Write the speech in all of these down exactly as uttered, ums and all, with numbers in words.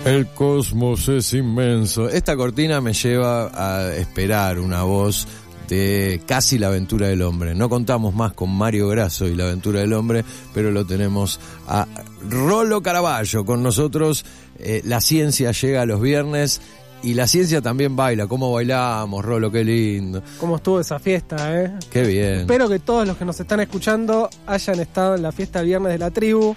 El cosmos es inmenso. Esta cortina me lleva a esperar una voz de Casi la aventura del hombre. No contamos más con Mario Grasso y la aventura del hombre, pero lo tenemos a Rolo Caraballo con nosotros. Eh, la ciencia llega los viernes y la ciencia también baila. ¿Cómo bailamos, Rolo? Qué lindo. ¿Cómo estuvo esa fiesta, eh? Qué bien. Espero que todos los que nos están escuchando hayan estado en la fiesta del viernes de la tribu.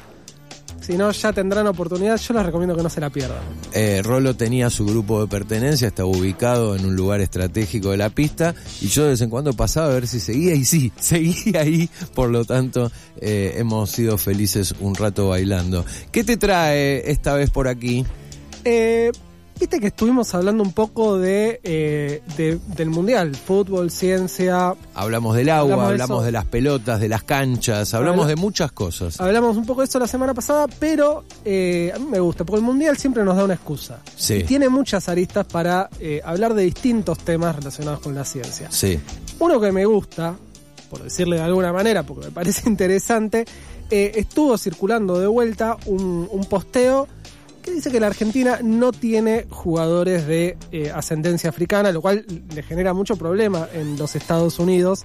Si no, ya tendrán oportunidad. Yo les recomiendo que no se la pierdan. Eh, Rolo tenía su grupo de pertenencia, estaba ubicado en un lugar estratégico de la pista, y yo de vez en cuando pasaba a ver si seguía, y sí, seguía ahí. Por lo tanto, eh, hemos sido felices un rato bailando. ¿Qué te trae esta vez por aquí? Eh... Viste que estuvimos hablando un poco de, eh, de del mundial, fútbol, ciencia. Hablamos del agua, hablamos de, hablamos de las pelotas, de las canchas, hablamos Habla, de muchas cosas. Hablamos un poco de eso la semana pasada, pero eh, a mí me gusta, porque el mundial siempre nos da una excusa. Sí. Y tiene muchas aristas para eh, hablar de distintos temas relacionados con la ciencia. Sí. Uno que me gusta, por decirle de alguna manera, porque me parece interesante, eh, estuvo circulando de vuelta un, un posteo que dice que la Argentina no tiene jugadores de eh, ascendencia africana, lo cual le genera mucho problema en los Estados Unidos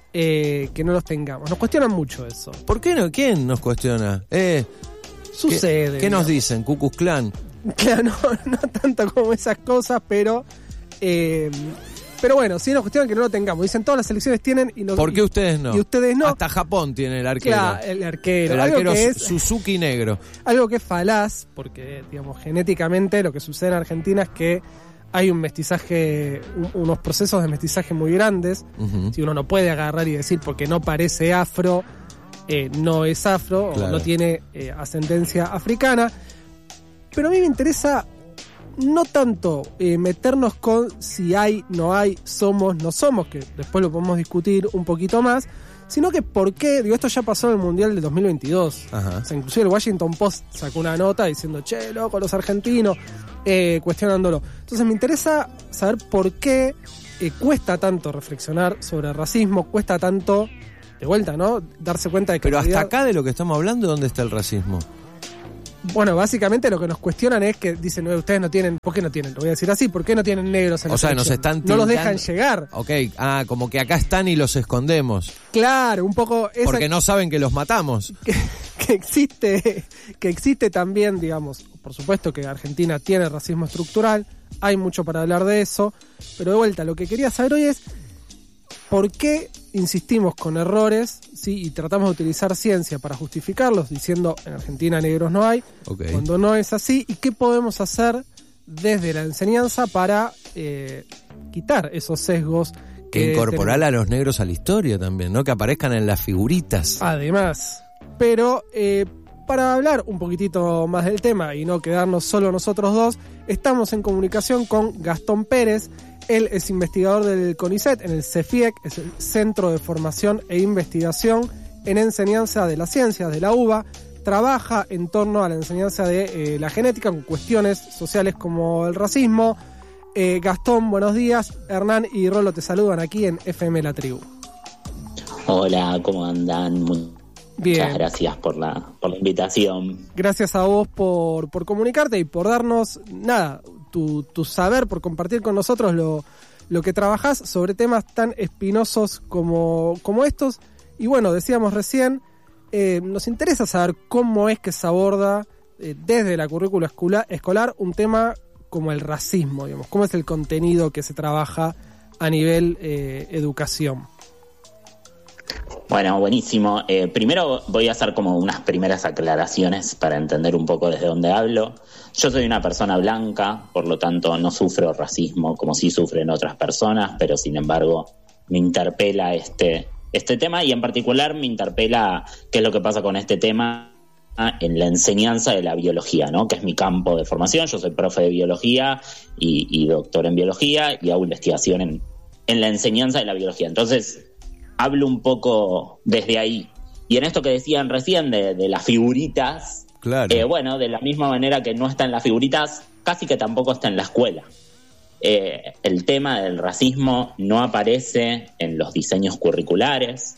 eh, que no los tengamos. Nos cuestionan mucho eso. ¿Por qué no? ¿Quién nos cuestiona? Eh, Sucede. ¿Qué, ¿qué nos dicen? ¿Ku Klux Klan? Claro, no, no tanto como esas cosas, pero... Eh, Pero bueno, sí nos cuestionan que no lo tengamos. Dicen, todas las selecciones tienen y no. ¿Por qué ustedes no? Y ustedes no. Hasta Japón tiene el arquero. Claro, el arquero. El algo arquero que es, Suzuki negro. Algo que es falaz, porque, digamos, genéticamente lo que sucede en Argentina es que hay un mestizaje, un, unos procesos de mestizaje muy grandes. Uh-huh. Si uno no puede agarrar y decir porque no parece afro, eh, no es afro, claro, o no tiene eh, ascendencia africana. Pero a mí me interesa no tanto eh, meternos con si hay, no hay, somos, no somos, que después lo podemos discutir un poquito más, sino que por qué, digo, esto ya pasó en el Mundial del dos mil veintidós. Ajá. O sea, inclusive el Washington Post sacó una nota diciendo, che, loco, los argentinos, eh, cuestionándolo. Entonces me interesa saber por qué eh, cuesta tanto reflexionar sobre racismo, cuesta tanto, de vuelta, ¿no?, darse cuenta de que... Pero hasta realidad... acá de lo que estamos hablando, ¿dónde está el racismo? Bueno, básicamente lo que nos cuestionan es que dicen, no, ustedes no tienen, ¿por qué no tienen? Lo voy a decir así, ¿por qué no tienen negros en la selección? O sea, nos están tildando, no los dejan llegar. Ok, ah, como que acá están y los escondemos. Claro, un poco... Esa... Porque no saben que los matamos. Que, que existe, que existe también, digamos, por supuesto que Argentina tiene racismo estructural, hay mucho para hablar de eso, pero de vuelta, lo que quería saber hoy es ¿por qué insistimos con errores, sí, y tratamos de utilizar ciencia para justificarlos, diciendo en Argentina negros no hay, okay, cuando no es así? ¿Y qué podemos hacer desde la enseñanza para eh, quitar esos sesgos? Que, que incorporar tenemos a los negros a la historia también, ¿no? Que aparezcan en las figuritas. Además, pero eh, para hablar un poquitito más del tema y no quedarnos solo nosotros dos, estamos en comunicación con Gastón Pérez. Él es investigador del CONICET, en el CEFIEC, es el Centro de Formación e Investigación en Enseñanza de las Ciencias de la U B A. Trabaja en torno a la enseñanza de eh, la genética con cuestiones sociales como el racismo. Eh, Gastón, buenos días. Hernán y Rolo te saludan aquí en F M La Tribu. Hola, ¿cómo andan? Muchas Bien. gracias por la, por la invitación. Gracias a vos por, por comunicarte y por darnos, nada, tu, tu saber, por compartir con nosotros lo, lo que trabajás sobre temas tan espinosos como, como estos. Y bueno, decíamos recién, eh, nos interesa saber cómo es que se aborda eh, desde la currícula escolar, escolar un tema como el racismo, digamos, cómo es el contenido que se trabaja a nivel eh, educación. Bueno, buenísimo. Eh, primero voy a hacer como unas primeras aclaraciones para entender un poco desde dónde hablo. Yo soy una persona blanca, por lo tanto no sufro racismo como sí sufren otras personas, pero sin embargo me interpela este, este tema, y en particular me interpela qué es lo que pasa con este tema en la enseñanza de la biología, ¿no?, que es mi campo de formación. Yo soy profe de biología y, y doctor en biología, y hago investigación en, en la enseñanza de la biología. Entonces hablo un poco desde ahí. Y en esto que decían recién de, de las figuritas, claro. eh, bueno, de la misma manera que no está en las figuritas, casi que tampoco está en la escuela. Eh, el tema del racismo no aparece en los diseños curriculares,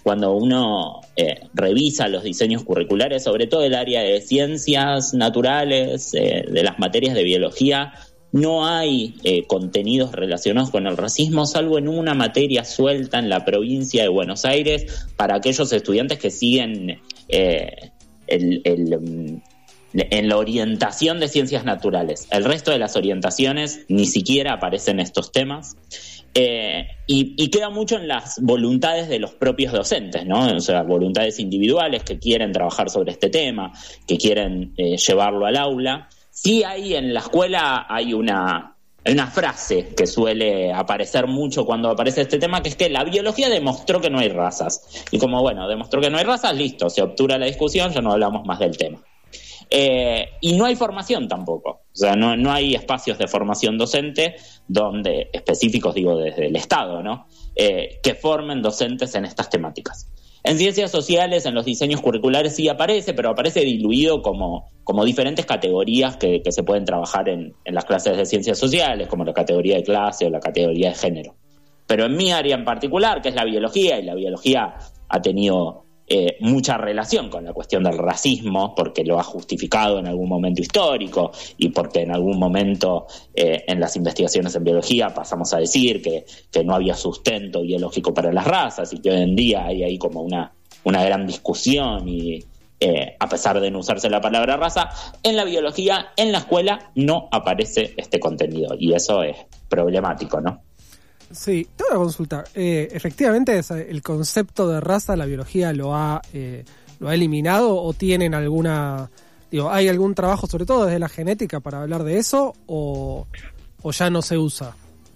cuando uno eh, revisa los diseños curriculares, sobre todo el área de ciencias naturales, eh, de las materias de biología, no hay eh, contenidos relacionados con el racismo, salvo en una materia suelta en la provincia de Buenos Aires para aquellos estudiantes que siguen eh, el, el, en la orientación de ciencias naturales. El resto de las orientaciones ni siquiera aparecen estos temas. Eh, y, y queda mucho en las voluntades de los propios docentes, ¿no? O sea, voluntades individuales que quieren trabajar sobre este tema, que quieren eh, llevarlo al aula. Sí, hay en la escuela hay una, hay una frase que suele aparecer mucho cuando aparece este tema, que es que la biología demostró que no hay razas. Y como, bueno, demostró que no hay razas, listo, se obtura la discusión, ya no hablamos más del tema. Eh, y no hay formación tampoco, o sea, no, no hay espacios de formación docente donde específicos, digo, desde el Estado, ¿no? Eh, que formen docentes en estas temáticas. En ciencias sociales, en los diseños curriculares sí aparece, pero aparece diluido como, como diferentes categorías que, que se pueden trabajar en, en las clases de ciencias sociales, como la categoría de clase o la categoría de género. Pero en mi área en particular, que es la biología, y la biología ha tenido eh, mucha relación con la cuestión del racismo, porque lo ha justificado en algún momento histórico y porque en algún momento eh, en las investigaciones en biología pasamos a decir que, que no había sustento biológico para las razas y que hoy en día hay ahí como una, una gran discusión y eh, a pesar de no usarse la palabra raza, en la biología, en la escuela, no aparece este contenido y eso es problemático, ¿no? Sí, tengo una consulta. Eh, efectivamente, el concepto de raza la biología lo ha eh, lo ha eliminado o tienen alguna, digo, hay algún trabajo sobre todo desde la genética para hablar de eso o, o ya no se usa.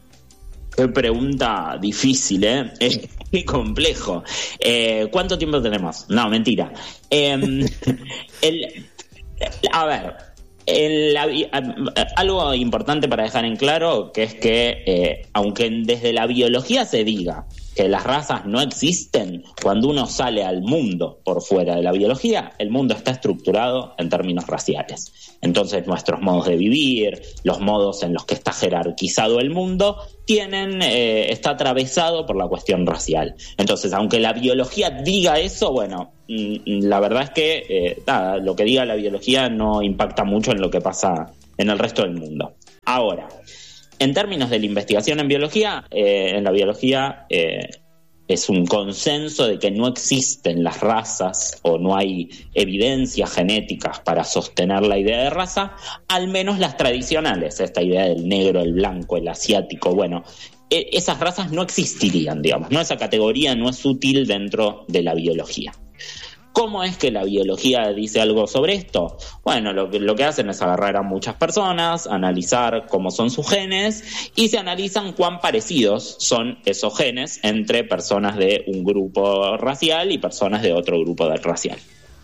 Qué pregunta difícil, ¿eh? Es muy complejo. Eh, ¿Cuánto tiempo tenemos? No, mentira. Eh, el, a ver. El, algo importante para dejar en claro, que es que eh, aunque desde la biología se diga que las razas no existen, cuando uno sale al mundo por fuera de la biología, el mundo está estructurado en términos raciales. Entonces nuestros modos de vivir, los modos en los que está jerarquizado el mundo, tienen eh, está atravesado por la cuestión racial. Entonces, aunque la biología diga eso, bueno, la verdad es que eh, nada, lo que diga la biología no impacta mucho en lo que pasa en el resto del mundo. Ahora, en términos de la investigación en biología, eh, en la biología eh, es un consenso de que no existen las razas o no hay evidencias genéticas para sostener la idea de raza, al menos las tradicionales, esta idea del negro, el blanco, el asiático, bueno, eh, esas razas no existirían, digamos, ¿no? Esa categoría no es útil dentro de la biología. ¿Cómo es que la biología dice algo sobre esto? Bueno, lo que, lo que hacen es agarrar a muchas personas, analizar cómo son sus genes y se analizan cuán parecidos son esos genes entre personas de un grupo racial y personas de otro grupo racial.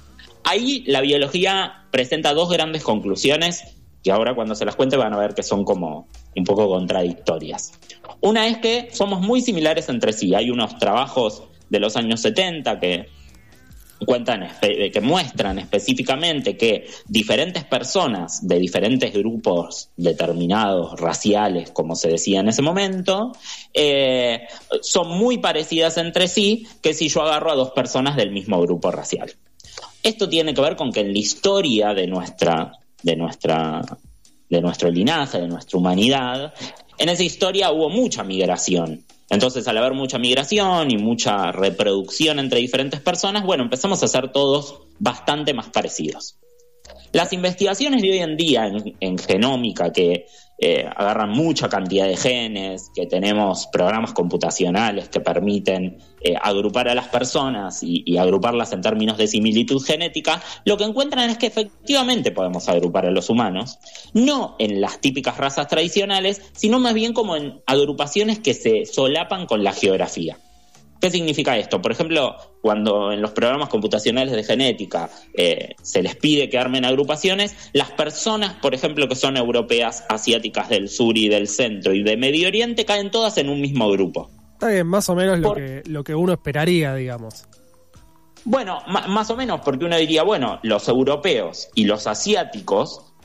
Ahí la biología presenta dos grandes conclusiones que ahora cuando se las cuente van a ver que son como un poco contradictorias. Una es que somos muy similares entre sí. Hay unos trabajos de los años setenta que cuentan, que muestran específicamente que diferentes personas de diferentes grupos determinados, raciales, como se decía en ese momento, eh, son muy parecidas entre sí que si yo agarro a dos personas del mismo grupo racial. Esto tiene que ver con que en la historia de nuestra, de nuestra, de nuestro linaje, de nuestra humanidad, en esa historia hubo mucha migración. Entonces, al haber mucha migración y mucha reproducción entre diferentes personas, bueno, empezamos a ser todos bastante más parecidos. Las investigaciones de hoy en día en, en genómica, que eh, agarran mucha cantidad de genes, que tenemos programas computacionales que permiten eh, agrupar a las personas y, y agruparlas en términos de similitud genética, lo que encuentran es que efectivamente podemos agrupar a los humanos, no en las típicas razas tradicionales, sino más bien como en agrupaciones que se solapan con la geografía. ¿Qué significa esto? Por ejemplo, cuando en los programas computacionales de genética eh, se les pide que armen agrupaciones, las personas, por ejemplo, que son europeas, asiáticas del sur y del centro y de Medio Oriente, caen todas en un mismo grupo. Está bien, más o menos Por... lo que, lo que uno esperaría, digamos. Bueno, m- más o menos, porque uno diría, bueno, los europeos y los asiáticos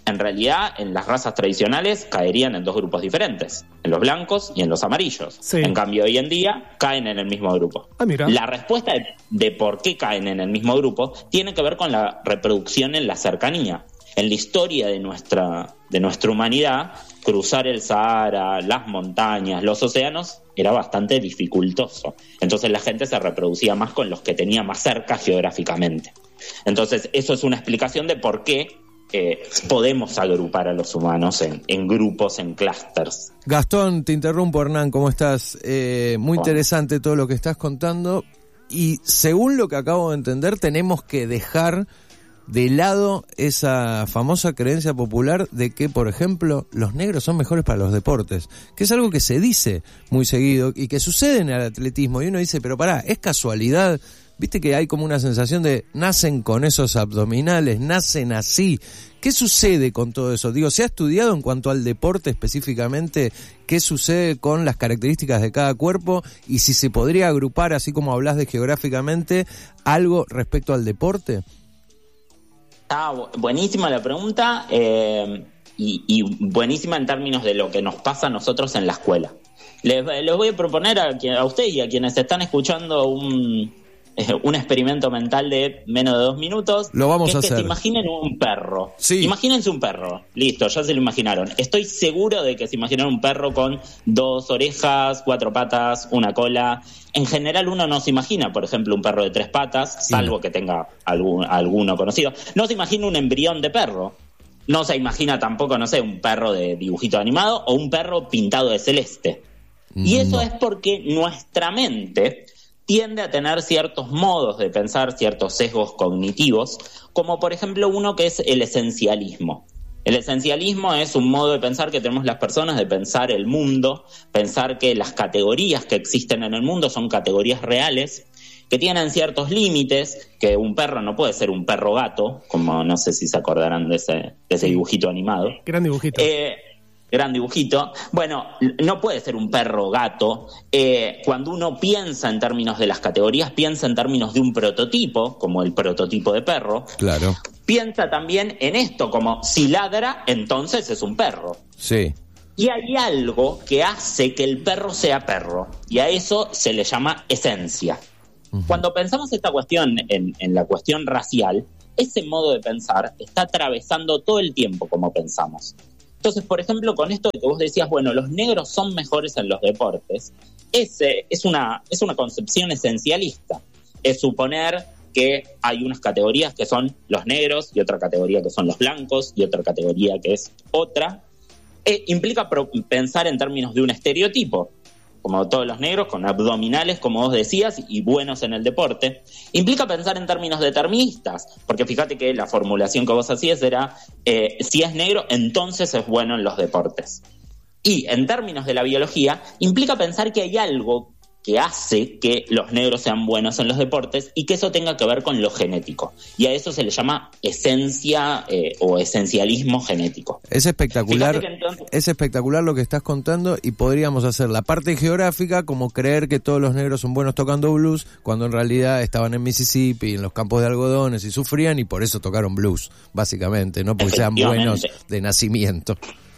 en realidad en las razas tradicionales caerían en dos grupos diferentes, en los blancos y en los amarillos. Sí. En cambio, hoy en día caen en el mismo grupo. Ah, mira. La respuesta de, de por qué caen en el mismo grupo tiene que ver con la reproducción en la cercanía. En la historia de nuestra, de nuestra humanidad, cruzar el Sahara, las montañas, los océanos, era bastante dificultoso. Entonces la gente se reproducía más con los que tenía más cerca geográficamente. Entonces eso es una explicación de por qué eh, podemos agrupar a los humanos en, en grupos, en clústeres. Gastón, te interrumpo, Hernán, ¿cómo estás? Eh, muy Bueno. interesante todo lo que estás contando y según lo que acabo de entender tenemos que dejar de lado esa famosa creencia popular de que, por ejemplo, los negros son mejores para los deportes, que es algo que se dice muy seguido y que sucede en el atletismo y uno dice, pero pará, ¿es casualidad? Viste que hay como una sensación de nacen con esos abdominales, nacen así. ¿Qué sucede con todo eso? Digo, ¿se ha estudiado en cuanto al deporte específicamente qué sucede con las características de cada cuerpo y si se podría agrupar, así como hablas de geográficamente, algo respecto al deporte? Está buenísima la pregunta eh, y, y buenísima en términos de lo que nos pasa a nosotros en la escuela. Les, les voy a proponer a, a usted y a quienes están escuchando un, eh, un experimento mental de menos de dos minutos. Lo vamos que a es hacer. Que se imaginen un perro. Sí. Imagínense un perro. Listo, ya se lo imaginaron. Estoy seguro de que se imaginaron un perro con dos orejas, cuatro patas, una cola. En general uno no se imagina, por ejemplo, un perro de tres patas, salvo que tenga algún, alguno conocido. No se imagina un embrión de perro. No se imagina tampoco, no sé, un perro de dibujito animado o un perro pintado de celeste. Y eso No. es porque nuestra mente tiende a tener ciertos modos de pensar, ciertos sesgos cognitivos, como por ejemplo uno que es el esencialismo. El esencialismo es un modo de pensar que tenemos las personas, de pensar el mundo, pensar que las categorías que existen en el mundo son categorías reales, que tienen ciertos límites, que un perro no puede ser un perro gato, como no sé si se acordarán de ese, de ese dibujito animado. Gran dibujito. Eh, gran dibujito. Bueno, no puede ser un perro gato. Eh, cuando uno piensa en términos de las categorías, piensa en términos de un prototipo, como el prototipo de perro. Claro. Piensa también en esto, como si ladra, entonces es un perro. Sí. Y hay algo que hace que el perro sea perro, y a eso se le llama esencia. Uh-huh. Cuando pensamos esta cuestión en, en la cuestión racial, ese modo de pensar está atravesando todo el tiempo como pensamos. Entonces, por ejemplo, con esto de que vos decías, bueno, los negros son mejores en los deportes, ese es una, es una concepción esencialista. Es suponer que hay unas categorías que son los negros y otra categoría que son los blancos y otra categoría que es otra. E implica pro- pensar en términos de un estereotipo, como todos los negros, con abdominales, como vos decías, y buenos en el deporte. Implica pensar en términos deterministas, porque fíjate que la formulación que vos hacías era, eh, si es negro, entonces es bueno en los deportes. Y en términos de la biología, implica pensar que hay algo que hace que los negros sean buenos en los deportes y que eso tenga que ver con lo genético. Y a eso se le llama esencia eh, o esencialismo genético. Es espectacular, entonces... es espectacular lo que estás contando y podríamos hacer la parte geográfica como creer que todos los negros son buenos tocando blues cuando en realidad estaban en Mississippi, en los campos de algodones y sufrían y por eso tocaron blues, básicamente, no porque sean buenos de nacimiento.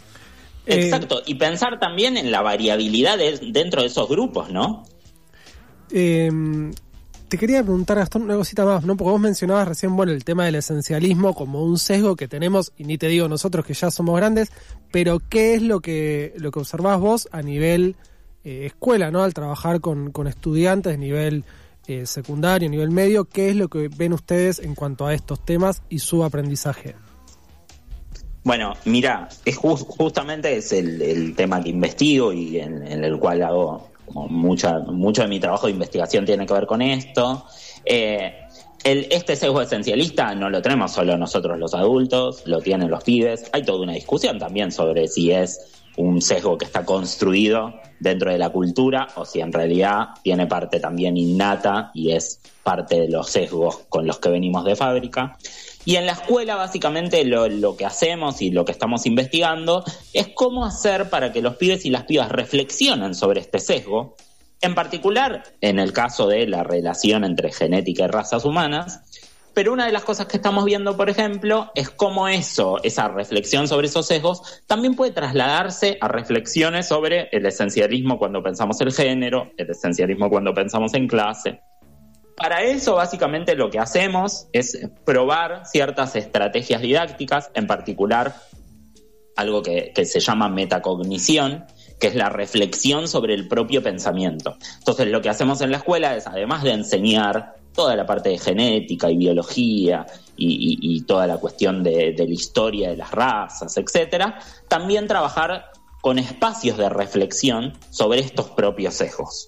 Exacto, y pensar también en la variabilidad de, dentro de esos grupos, ¿no? Eh, te quería preguntar, Gastón, una cosita más, ¿no? Porque vos mencionabas recién, bueno, el tema del esencialismo como un sesgo que tenemos, y ni te digo nosotros que ya somos grandes, pero ¿qué es lo que lo que observás vos a nivel eh, escuela, ¿no? Al trabajar con, con estudiantes de nivel eh, secundario, nivel medio, ¿qué es lo que ven ustedes en cuanto a estos temas y su aprendizaje? Bueno, mira, es just, justamente es el, el tema que investigo y en, en el cual hago como mucha, mucho de mi trabajo de investigación tiene que ver con esto. Eh, el, este sesgo esencialista no lo tenemos solo nosotros los adultos, lo tienen los pibes. Hay toda una discusión también sobre si es un sesgo que está construido dentro de la cultura o si en realidad tiene parte también innata y es parte de los sesgos con los que venimos de fábrica. Y en la escuela básicamente lo, lo que hacemos y lo que estamos investigando es cómo hacer para que los pibes y las pibas reflexionen sobre este sesgo, en particular en el caso de la relación entre genética y razas humanas, Pero una de las cosas que estamos viendo, por ejemplo, es cómo eso, esa reflexión sobre esos sesgos, también puede trasladarse a reflexiones sobre el esencialismo cuando pensamos el género, el esencialismo cuando pensamos en clase. Para eso, básicamente, lo que hacemos es probar ciertas estrategias didácticas, en particular algo que, que se llama metacognición, que es la reflexión sobre el propio pensamiento. Entonces, lo que hacemos en la escuela es, además de enseñar toda la parte de genética y biología y, y, y toda la cuestión de, de la historia de las razas, etcétera, también trabajar con espacios de reflexión sobre estos propios sesgos.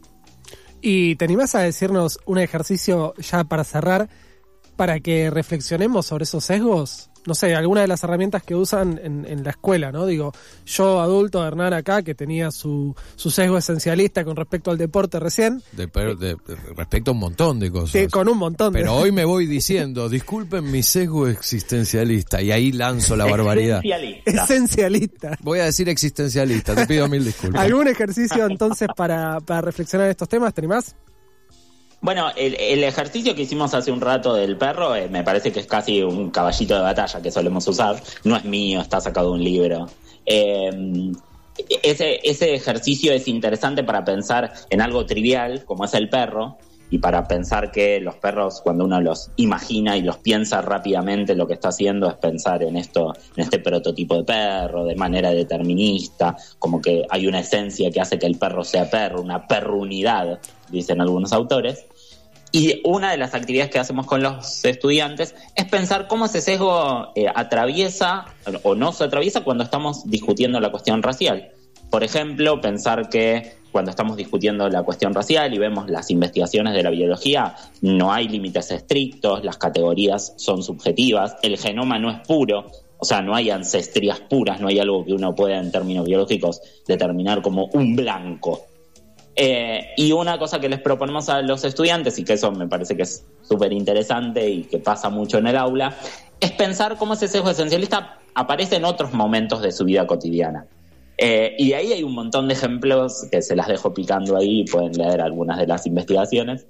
¿Y te animás a decirnos un ejercicio ya para cerrar, para que reflexionemos sobre esos sesgos? No sé, alguna de las herramientas que usan en, en la escuela, ¿no? Digo, yo adulto, Hernán acá, que tenía su, su sesgo esencialista con respecto al deporte recién. De, de, de, respecto a un montón de cosas. Sí, con un montón de... Pero hoy me voy diciendo, disculpen mi sesgo existencialista, y ahí lanzo la barbaridad. Esencialista. Esencialista. Voy a decir existencialista, te pido mil disculpas. ¿Algún ejercicio entonces para, para reflexionar en estos temas? ¿Te animás? Bueno, el, el ejercicio que hicimos hace un rato del perro eh, me parece que es casi un caballito de batalla que solemos usar. No es mío, está sacado de un libro. Eh, ese, ese ejercicio es interesante para pensar en algo trivial, como es el perro, y para pensar que los perros, cuando uno los imagina y los piensa rápidamente, lo que está haciendo es pensar en esto, en este prototipo de perro, de manera determinista, como que hay una esencia que hace que el perro sea perro, una perrunidad, dicen algunos autores. Y una de las actividades que hacemos con los estudiantes es pensar cómo ese sesgo eh, atraviesa o no se atraviesa cuando estamos discutiendo la cuestión racial. Por ejemplo, pensar que cuando estamos discutiendo la cuestión racial y vemos las investigaciones de la biología, no hay límites estrictos, las categorías son subjetivas, el genoma no es puro, o sea, no hay ancestrías puras, no hay algo que uno pueda en términos biológicos determinar como un blanco. Eh, y una cosa que les proponemos a los estudiantes, y que eso me parece que es súper interesante y que pasa mucho en el aula, es pensar cómo ese sesgo esencialista aparece en otros momentos de su vida cotidiana. Eh, y ahí hay un montón de ejemplos que se las dejo picando ahí, pueden leer algunas de las investigaciones.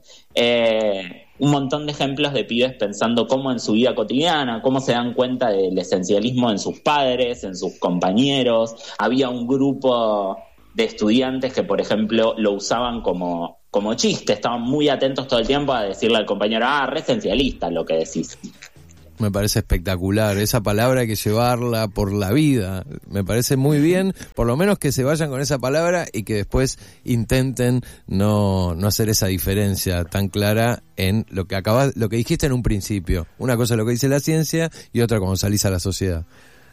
Eh, un montón de ejemplos de pibes pensando cómo en su vida cotidiana, cómo se dan cuenta del esencialismo en sus padres, en sus compañeros. Había un grupo de estudiantes que, por ejemplo, lo usaban como, como chiste, estaban muy atentos todo el tiempo a decirle al compañero, ah, re esencialista lo que decís. Me parece espectacular, esa palabra hay que llevarla por la vida, me parece muy bien, por lo menos que se vayan con esa palabra y que después intenten no, no hacer esa diferencia tan clara en lo que acabas, lo que dijiste en un principio. Una cosa es lo que dice la ciencia y otra cuando salís a la sociedad.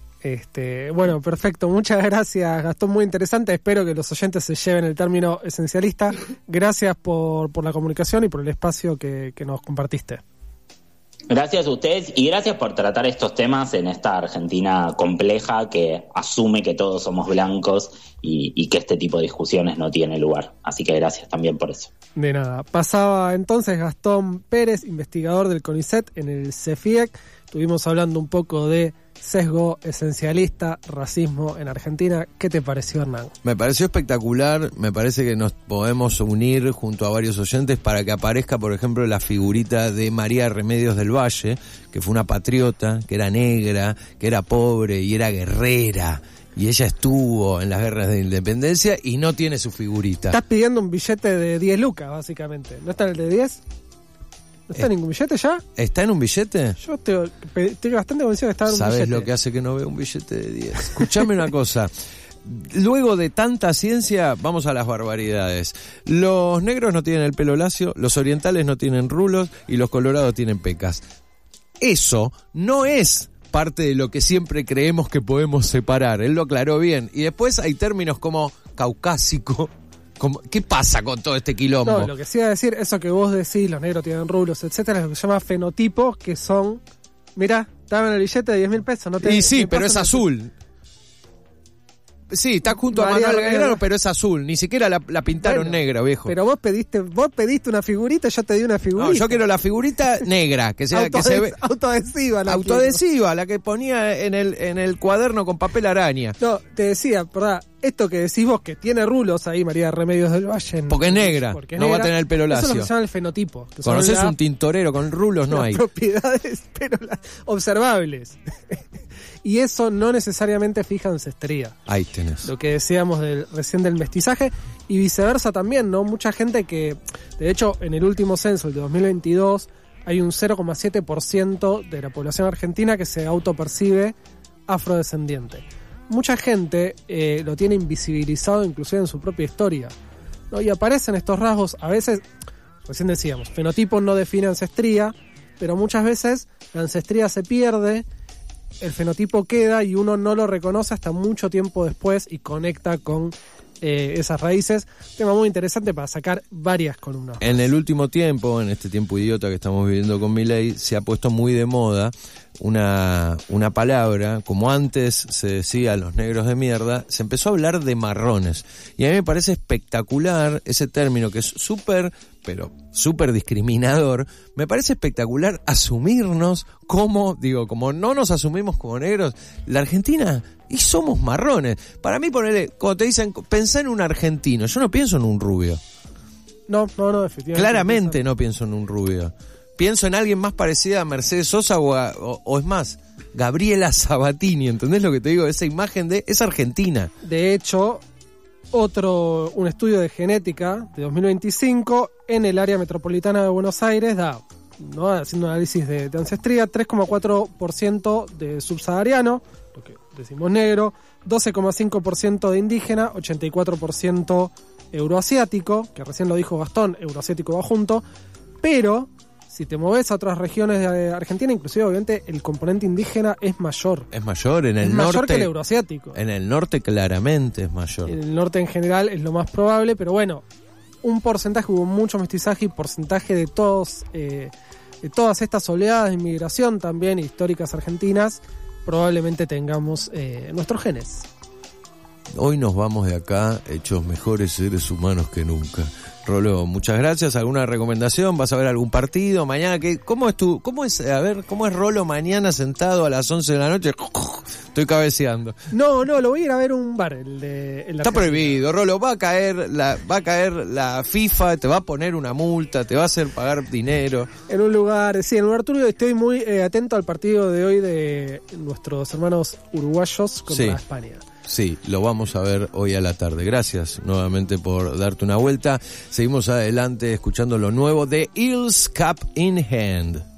Este, bueno, perfecto. Muchas gracias, Gastón. Muy interesante. Espero que los oyentes se lleven el término esencialista. Gracias por, por la comunicación y por el espacio que, que nos compartiste. Gracias a ustedes y gracias por tratar estos temas en esta Argentina compleja que asume que todos somos blancos y, y que este tipo de discusiones no tiene lugar. Así que gracias también por eso. De nada. Pasaba entonces Gastón Pérez, investigador del CONICET en el CEFIEC. Estuvimos hablando un poco de sesgo esencialista, racismo en Argentina. ¿Qué te pareció, Hernán? Me pareció espectacular, me parece que nos podemos unir junto a varios oyentes para que aparezca, por ejemplo, la figurita de María Remedios del Valle, que fue una patriota, que era negra, que era pobre y era guerrera. Y ella estuvo en las guerras de independencia y no tiene su figurita. Estás pidiendo un billete de diez lucas, básicamente. ¿No está en el de diez? ¿No está en ningún billete ya? ¿Está en un billete? Yo estoy, estoy bastante convencido de estar en un ¿Sabes billete? lo que hace que no vea un billete de diez? Escuchame una cosa. Luego de tanta ciencia, vamos a las barbaridades. Los negros no tienen el pelo lacio, los orientales no tienen rulos y los colorados tienen pecas. Eso no es parte de lo que siempre creemos que podemos separar. Él lo aclaró bien. Y después hay términos como caucásico. Como, ¿qué pasa con todo este quilombo? No, lo que sí iba a decir, eso que vos decís, los negros tienen rulos, etcétera, es lo que se llama fenotipos, que son, mirá, daban el billete de diez mil pesos. No te, y sí, pero es azul. Sí, está junto María a Manuel Belgrano. Belgrano, pero es azul. Ni siquiera la, la pintaron Bueno, negra, viejo. Pero vos pediste, vos pediste una figurita, yo te di una figurita. No, yo quiero la figurita negra, que sea, que se ve autoadhesiva. La autoadhesiva, la que ponía en el en el cuaderno con papel araña. quiero. No, te decía, verdad, esto que decís vos, que tiene rulos ahí, María Remedios del Valle. en- Porque es negra, porque es no va a negra, tener el pelo Eso es lo lacio. que se llama el fenotipo. que son ¿Conoces la- un tintorero con rulos? No las hay. propiedades, pero las observables. Y eso no necesariamente fija ancestría. Ahí tenés. Lo que decíamos del, recién del mestizaje, y viceversa también, ¿no? Mucha gente que, de hecho, en el último censo, el de dos mil veintidós, hay un cero coma siete por ciento de la población argentina que se autopercibe afrodescendiente. Mucha gente eh, lo tiene invisibilizado inclusive en su propia historia, ¿no? Y aparecen estos rasgos, a veces, recién decíamos, fenotipo no define ancestría, pero muchas veces la ancestría se pierde, el fenotipo queda y uno no lo reconoce hasta mucho tiempo después y conecta con eh, esas raíces. Tema muy interesante para sacar varias columnas. En el último tiempo, en este tiempo idiota que estamos viviendo con Milei, se ha puesto muy de moda una, una palabra, como antes se decía los negros de mierda, se empezó a hablar de marrones. Y a mí me parece espectacular ese término que es súper, pero súper discriminador. Me parece espectacular asumirnos como, digo, como no nos asumimos como negros, la Argentina, y somos marrones. Para mí, ponele, cuando te dicen, pensá en un argentino, yo no pienso en un rubio. No, no, no, efectivamente. Claramente no pienso en un rubio. Pienso en alguien más parecida a Mercedes Sosa o, a, o, o es más, Gabriela Sabatini, ¿entendés lo que te digo? Esa imagen de, es argentina. De hecho, otro, un estudio de genética de dos mil veinticinco en el área metropolitana de Buenos Aires da, ¿no? Haciendo un análisis de, de ancestría, tres coma cuatro por ciento de subsahariano, lo que decimos negro, doce coma cinco por ciento de indígena, ochenta y cuatro por ciento euroasiático, que recién lo dijo Gastón, euroasiático va junto, pero si te moves a otras regiones de Argentina, inclusive obviamente el componente indígena es mayor. Es mayor en el es norte. mayor que el euroasiático. En el norte claramente es mayor. En el norte en general es lo más probable, pero bueno, un porcentaje, hubo mucho mestizaje y porcentaje de todos eh, de todas estas oleadas de inmigración también históricas argentinas, probablemente tengamos eh, nuestros genes. Hoy nos vamos de acá hechos mejores seres humanos que nunca. Rolo, muchas gracias. ¿Alguna recomendación? ¿Vas a ver algún partido? Mañana, ¿qué? ¿Cómo es tu, cómo es, a ver, cómo es Rolo mañana sentado a las once de la noche? Estoy cabeceando. No, no, lo voy a ir a ver a un bar, el de... el de Está Argentina. prohibido, Rolo. Va a caer la, va a caer la FIFA, te va a poner una multa, te va a hacer pagar dinero. En un lugar, sí, en un lugar turbio. Estoy muy eh, atento al partido de hoy de nuestros hermanos uruguayos contra Sí. España. Sí, lo vamos a ver hoy a la tarde. Gracias nuevamente por darte una vuelta. Seguimos adelante escuchando lo nuevo de Eels Cup in Hand.